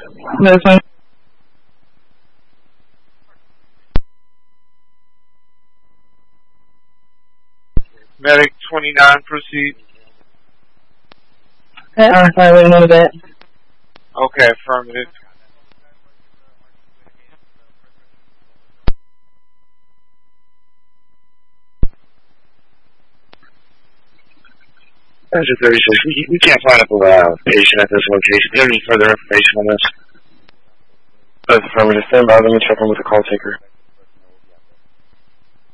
That's fine. Medic 29, proceed. I already know that. Okay, affirmative. That's a 36. We can't find a patient at this location. Do you have any further information on this? That's affirmative. Stand by. Let me check in with the call taker.